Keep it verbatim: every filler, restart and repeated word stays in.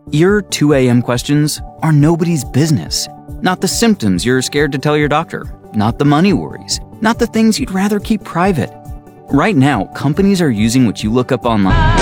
Your two a.m. questions are nobody's business. Not the symptoms you're scared to tell your doctor. Not the money worries. Not the things you'd rather keep private. Right now, companies are using what you look up online.